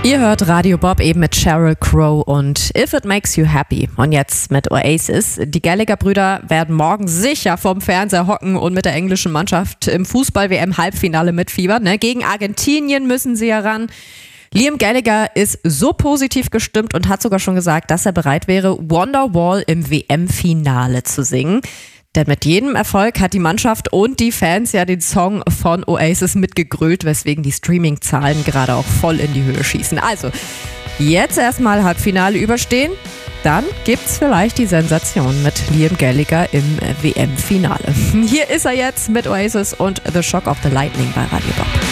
Ihr hört Radio Bob eben mit Sheryl Crow und If It Makes You Happy. Und jetzt mit Oasis. Die Gallagher-Brüder werden morgen sicher vorm Fernseher hocken und mit der englischen Mannschaft im Fußball-WM-Halbfinale mitfiebern. Gegen Argentinien müssen sie ja ran. Liam Gallagher ist so positiv gestimmt und hat sogar schon gesagt, dass er bereit wäre, Wonderwall im WM-Finale zu singen. Denn mit jedem Erfolg hat die Mannschaft und die Fans ja den Song von Oasis mitgegrölt, weswegen die Streaming-Zahlen gerade auch voll in die Höhe schießen. Also, jetzt erstmal Halbfinale überstehen, dann gibt's vielleicht die Sensation mit Liam Gallagher im WM-Finale. Hier ist er jetzt mit Oasis und The Shock of the Lightning bei Radio Bob.